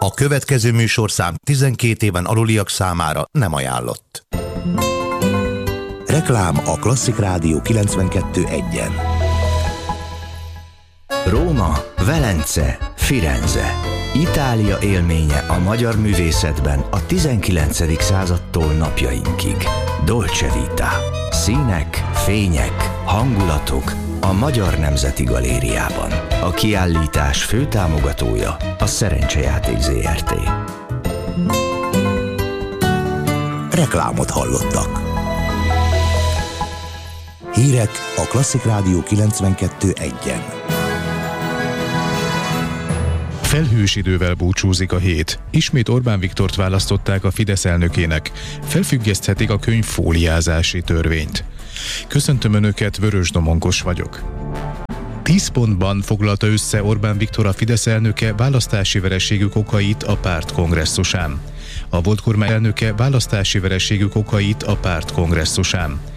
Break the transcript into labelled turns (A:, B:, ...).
A: A következő műsorszám 12 éven aluliak számára nem ajánlott. Reklám a Klasszik Rádió 92.1-en.
B: Róma, Velence, Firenze. Itália élménye a magyar művészetben a 19. századtól napjainkig. Dolce Vita. Színek, fények, hangulatok a Magyar Nemzeti Galériában. A kiállítás főtámogatója a Szerencsejáték Zrt.
A: Reklámot hallottak. Hírek a Klasszik Rádió 92.1-en.
C: Felhős idővel búcsúzik a hét. Ismét Orbán Viktort választották a Fidesz elnökének. Felfüggeszthetik a könyvfóliázási törvényt. Köszöntöm Önöket, Vörös Domonkos vagyok. 10 pontban foglalta össze Orbán Viktor, a Fidesz elnöke választási vereségük okait a párt kongresszusán. A volt kormány elnöke választási vereségük okait a párt kongresszusán.